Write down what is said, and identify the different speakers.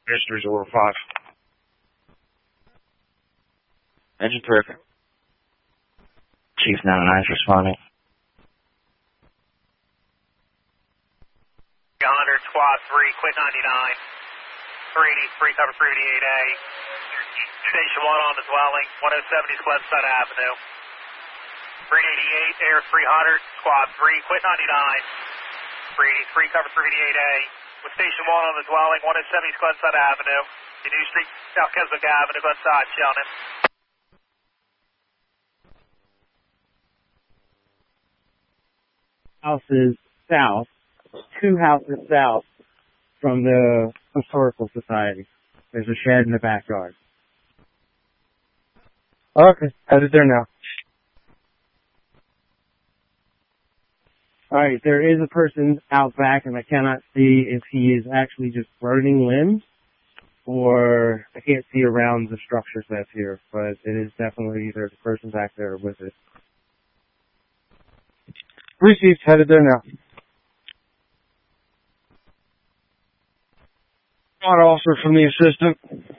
Speaker 1: Mystery 05.
Speaker 2: Engine perfect.
Speaker 1: Chief 99 is responding.
Speaker 3: 100, squad 3, quick 99. 383, cover 388A. Station 1 on the dwelling, 107 East Glennside Avenue. 388, air 300, squad 3, quit 99. 383, cover 388A. With station 1 on the dwelling, 107 East Glennside Avenue. New Street, South Keswick Avenue, Glenside, Shelton.
Speaker 4: Houses south, 2 houses south from the Historical Society. There's a shed in the backyard.
Speaker 5: Okay, headed there now.
Speaker 4: Alright, there is a person out back and I cannot see if he is actually just burning limbs or I can't see around the structure that's here, but it is definitely there's a person back there with it.
Speaker 5: Received, headed there now. Not offer from the assistant.